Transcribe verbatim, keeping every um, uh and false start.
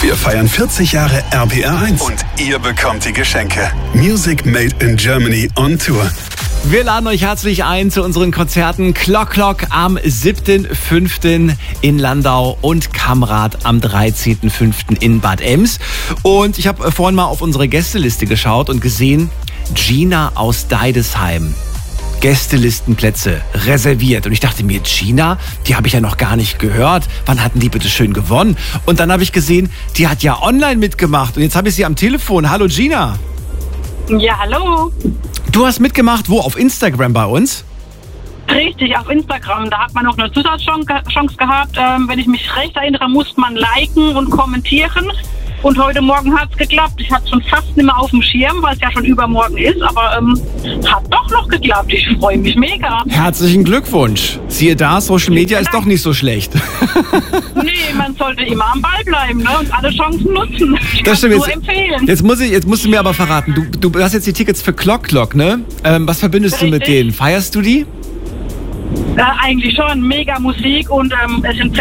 Wir feiern vierzig Jahre R P R eins und ihr bekommt die Geschenke. Music Made in Germany on Tour. Wir laden euch herzlich ein zu unseren Konzerten Clock Clock am siebten fünften in Landau und Kamrad am dreizehnten fünften in Bad Ems. Und ich habe vorhin mal auf unsere Gästeliste geschaut und gesehen, Gina aus Deidesheim. Gästelistenplätze reserviert. Und ich dachte mir, Gina, die habe ich ja noch gar nicht gehört. Wann hatten die bitte schön gewonnen? Und dann habe ich gesehen, die hat ja online mitgemacht. Und jetzt habe ich sie am Telefon. Hallo Gina. Ja, hallo. Du hast mitgemacht, wo? Auf Instagram bei uns? Richtig, auf Instagram. Da hat man noch eine Zusatzchance gehabt. Ähm, wenn ich mich recht erinnere, musste man liken und kommentieren. Und heute Morgen hat es geklappt. Ich hatte schon fast nicht mehr auf dem Schirm, weil es ja schon übermorgen ist. Aber ähm, hat doch noch geklappt. Ich freue mich mega. Herzlichen Glückwunsch. Siehe da, Social Media ist doch nicht so schlecht. Nee, man sollte immer am Ball bleiben, ne? Und alle Chancen nutzen. Ich kann es nur jetzt, empfehlen. Jetzt, muss ich, jetzt musst du mir aber verraten, du, du hast jetzt die Tickets für Clock Clock, ne? Ähm, was verbindest Richtig. du mit denen? Feierst du die? Äh, eigentlich schon. Mega Musik und ähm, es sind